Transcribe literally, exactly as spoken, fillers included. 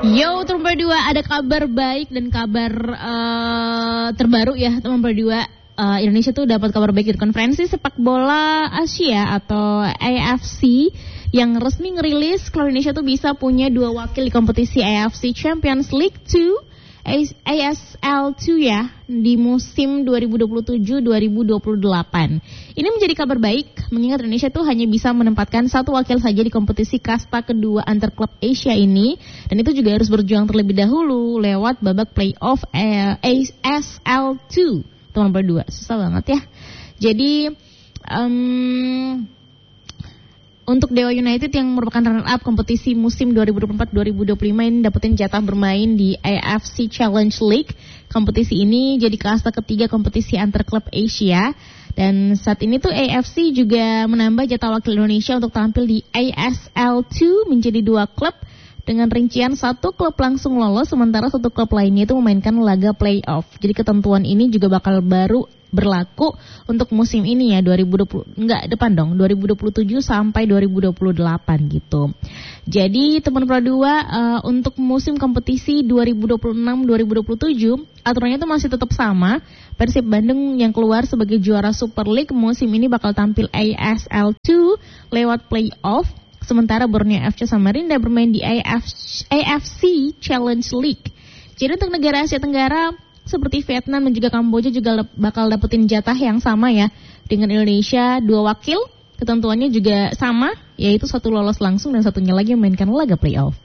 Yo teman berdua, ada kabar baik dan kabar uh, terbaru ya teman berdua. Uh, Indonesia tuh dapat kabar baik dari konferensi sepak bola Asia atau A F C yang resmi ngerilis kalau Indonesia tuh bisa punya dua wakil di kompetisi A F C Champions League dua A S L dua ya di musim dua ribu dua puluh tujuh dua ribu dua puluh delapan. Ini menjadi kabar baik mengingat Indonesia tuh hanya bisa menempatkan satu wakil saja di kompetisi kasta kedua antar klub Asia ini, dan itu juga harus berjuang terlebih dahulu lewat babak playoff A S L dua. Teman berdua, susah banget ya. Jadi um, untuk Dewa United yang merupakan runner-up kompetisi musim dua ribu dua puluh empat dua ribu dua puluh lima ini dapetin jatah bermain di A F C Challenge League. Kompetisi ini jadi kasta ketiga kompetisi antar klub Asia. Dan saat ini tuh A F C juga menambah jatah wakil Indonesia untuk tampil di A S L dua menjadi dua klub dengan rincian satu klub langsung lolos sementara satu klub lainnya itu memainkan laga playoff. Jadi ketentuan ini juga bakal baru berlaku untuk musim ini ya dua ribu dua puluh enggak depan dong dua ribu dua puluh tujuh sampai dua ribu dua puluh delapan gitu. Jadi teman Pro dua uh, untuk musim kompetisi dua ribu dua puluh enam dua ribu dua puluh tujuh aturannya itu masih tetap sama. Persib Bandung yang keluar sebagai juara Super League musim ini bakal tampil A S L dua lewat playoff. Sementara Borneo F C Samarinda bermain di A F C Challenge League. Jadi untuk negara Asia Tenggara seperti Vietnam dan juga Kamboja juga bakal dapetin jatah yang sama ya dengan Indonesia dua wakil. Ketentuannya juga sama, yaitu satu lolos langsung dan satunya lagi memainkan laga playoff.